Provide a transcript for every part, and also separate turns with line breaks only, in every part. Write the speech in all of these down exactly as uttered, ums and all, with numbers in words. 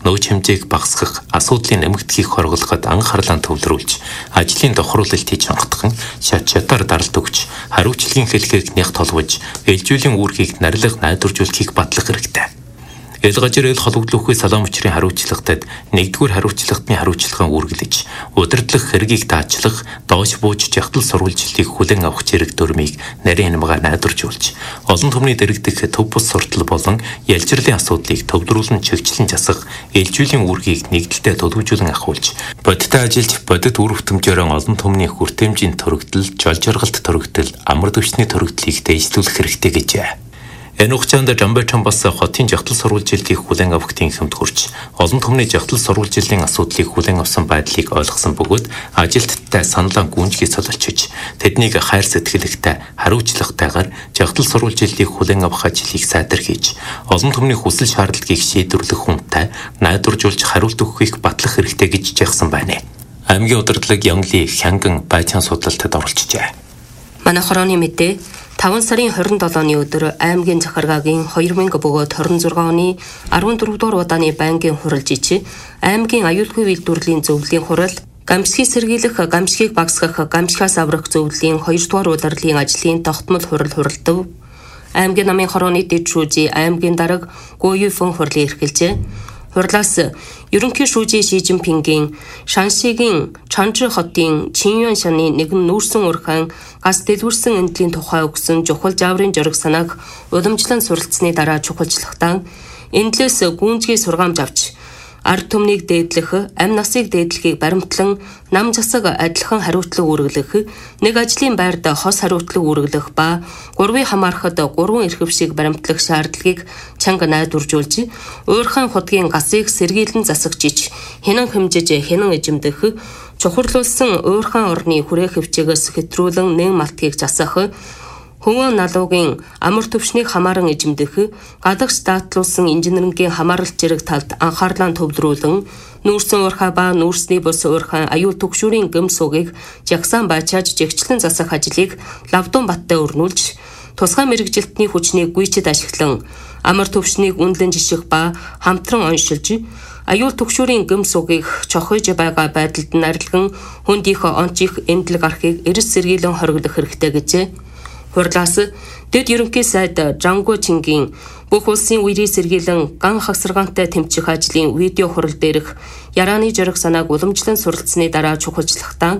нөөц хэмжээг багасгах, асуудлын нэмэгдэхийг хорголоход анхаарлаа төвлөрүүлж, ажлын тохируулалтыг чангатхан, шат шатаар даралт өгч, хариуцлагын хэлхийг нягт толгож, ээлжүүлэн үүргийг нарилга найдваржуулахыг батлах хэрэгтэй. Эл гажир эл холбогдлохын салам учрын хариуцлагатад нэгдүгээр хариуцлагатны хариуцлагаа үргэлж, удирдлах хэргийг даачлах, доош бууж жагтал сурвалжлалыг хүлээн авах зэрэг дүрмийг нарийн хямгаар найдваржуулж, олон түмний дэрэгдэх төв бус суртал болон ялжирлын асуудлыг төвлөрүүлэн чигчлэн засах, ээлжүүлийн үүргийг нэгдэлтэй төлөвжүүлэн ахуулж, бодиттой ажилч бодит үр хөтөмжөөр олон түмний хүртээмжийн төрөгдөл, жол жаргалт төрөгдөл, амар төвчний төрөгдлийг дэвшлүүлэх хэрэгтэй гэжээ. Энэ хугацаанд Жамбайчан бас хотын жагтал сурвалжилтыг хүлээн авахтын хэмт хүрч, олон түмний жагтал сурвалжилтын асуудлыг хүлээн авсан байдлыг ойлгосон бөгөөд ажилттай саналаа гүнжгий солилцож, тэднийг хайр сэтгэлтэй, хариуцлагатайгаар жагтал сурвалжилтыг хүлээн авах ажлыг сайтар хийж, олон түмний хүсэл шаардлагыг шийдвэрлэх хүнтэй найдваржуулж хариулт өгөхийг батлах хэрэгтэй гэж жагсан байна. Аймгийн удирдлага Ямли Хянган Байчан судалтад оролцжээ.
Манай хорооны мэдээ таван сарын хорин долооны өдөр аймгийн захиргаагийн хоёр мянга бөгөөд хорин зургаан оны арван дөрөв дугаар удааны байнгын хурал жижиг аймгийн аюулгүй үйлдвэрлэлийн зөвлөлийн хурал гамшигыг сэргийлэх, гамшигыг багасгах, гамшигаас аврах зөвлөлийн хоёр дугаар удирдлагын ажлын тогтмол хурал хуралдав. Аймгийн намын хорооны дэд шүүжий аймгийн дарга Гуйфэн хурлын эрхэлжээ. Хурлаас ерөнхий шүүжий Ши Жинпингийн Шаншигийн Чанчжи хотын Чинюан шаны нэгэн нүүрсэн урхан газ дэлгүүрсэн эндлийн тухай өгсөн чухал жаврын жориг санааг уламжлан суралцсны дараа чухалчлахтаа эндлээс гүнзгий сургаамж авч ард түмнийг дээдлэх, амь насыг дээдлэхийг баримтлан нам засаг адилхан хариуцлага үүргэлэх, нэг ажлын байрд хос хариуцлага үүргэлэх ба гурвын хамаарахад гурван эрхвшиг баримтлах шаардлагыг чанга найдваржуулж, уурхайн худгийн гасыг сэргийлэн засагчиж, хянан хэмжиж, хянан эжимдэх, чухарлуулсан уурхайн орны хүрээ хөвчгөөс хэтрүүлэн нэн малтгийг засах, Хөвөн налуугийн амар төвшнийг хамааран эжимдэх, гадагш даатлуулсан инженерингийн хамааралт зэрэг талд анхаарлаа төвлөрүүлэн, нүүрсэн уурхай ба нүүрсний бус уурхай аюул түгшүүрийн гэм суугийг жагсаан байчааж жигчлэн засах ажлыг Лавдун баттай өрнүүлж, тусгай мэрэгжилтний хүчнийг гүйчэд ашиглан, амар төвшнийг үнэлэн жиших ба хамтран оншилж, аюул түгшүүрийн гэм суугийг чохиж байгаа байдалд нарилган хүндийнхөө онцих эмдлэг архийг эрс сэргийлэн хориглох хэрэгтэй гэжээ. Хурлаас дэд ерөнхий сайд Жангу Чингийн бүх улсын үерийн сэргийлэн ган хагсаргаантай тэмцэх ажлын видео хурал дээрх ярааны жориг санааг уламжлан суралцсны дараа чухалчлахтаа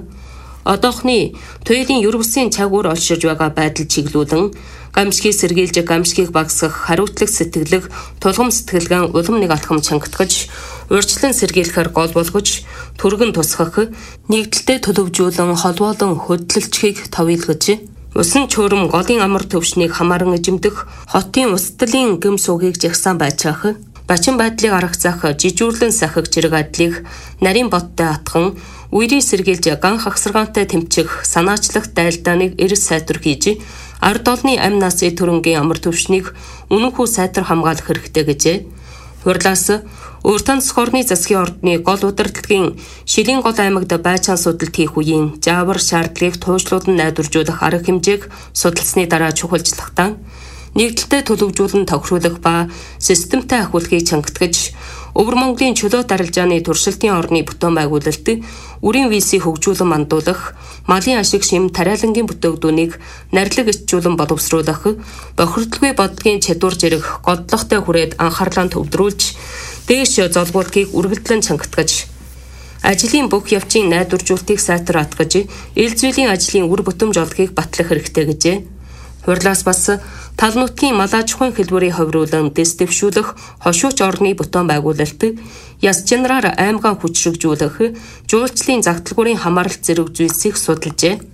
одоохны туйлын ерөвсийн чагуур олшиж байгаа байдал чиглүүлэн гамшигыг сэргийлж гамшигыг багасгах хариуцлага сэтгэлэг тулгам сэтгэлгэн улам нэг алхам чангатгаж урьдчилан сэргийлэхээр гол болгож түргэн тусгах нэгдэлтэй төлөвжүүлэн холбоолон хөдөлгөлчгийг товилгож усан чөөрөм голын амар төвшнийг хамааран эжимдэх, хотын устдалын гэм суугийг жагсаан байчаах, бачин байдлыг аргацаах, жижүүрлэн сахих зэрэг адлыг нарийн боттой атхан, үерийн сэргийлж ган хагсаргаантай тэмцэх санаачлах дайлдааныг эрс сайтар хийж, ард олны амь насын төрөнгийн амар төвшнийг үнэнхүү сайтар хамгаалах хэрэгтэй гэжээ. Хурлаас Өөртөн цохорны засгийн ордны гол удирдлагын Шилийн гол аймагт байцаан судалт хийх үеийн жаавар шаардлагыг туужлууд нь найдваржуулах арга хэмжээг судалсны дараа чухалчлахтаа нэгдэлтэй төлөвжүүлэн тохируулах ба системтэй ахиулахыг чангатгаж Өвөр Монголын чөлөө дарилжааны туршилтын орны бүтээн байгуулалт үрийн визийг хөгжүүлэн мандуулах, малын ашиг шим тариалангийн бүтээгдүүнийг нарилга ичүүлэн боловсруулах, бохирдолгүй бодлогын чадвар зэрэг голдлоготой хүрээд анхаарлаа төвлөрүүлж, дээш золбуултыг үргэлжлэн чангатгаж, ажлын бүх явцын найдваржуултыг сайтар атгаж, ил зүйлийн ажлын үр бүтэмж олохыг батлах хэрэгтэй гэжээ. Хурлаас бас тал нутгийн мал аж ахуйн хэлбэрийг ховруулан дэс дэвшүүлэх хошууч орны бүтээн байгуулалт, яс жанраар аймгаан хүчрэгжүүлэх, жуулчлалын загталгуурын хамааралт зэрэг зүйлсийг судалжээ.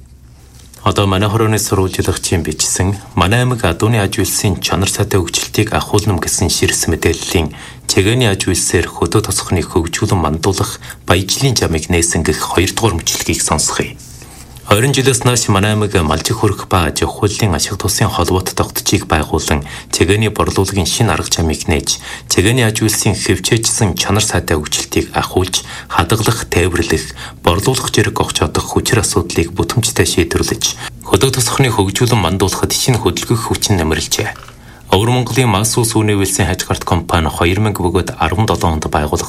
Одоо манай хорооны сурвалжлагчийн бичсэн манай аймаг адууны аж үйлсийн чанар сайтай хөгжилтийг ахуулнам гэсэн ширс мэдээллийн чигэний аж үйлсээр хөдөө тосхоныг хөгжүүлэн мандуулах баяжлын жамыг нээсэнгэх хоёрдугаар мөчлөгийг сонсгоё. Ойрын жилээс нааш манай аймаг малжиг хөрөх ба аж ахуйлын ашиг тусын холбоот тогтцыг байгуулан чигэний борлуулагын шинэ арга замыг нээж чигэний аж үйлсийн хэвчээжсэн чанар сайтай хөгжилтийг ахуулж хадгалах, тээвэрлэх, борлуулах зэрэг огч одох хүчир асуудлыг бүтэмжтэй шийдвэрлэж хөдөө тосхоныг хөгжүүлэн мандуулахад шинэ хөдөлгөх хүчин нэмэрлэжээ. Өвөр Монголын Мас улс үнэ үйлсийн хажгарт компани хоёр мянга бөгөөд арван долоо онд байгуулагдсан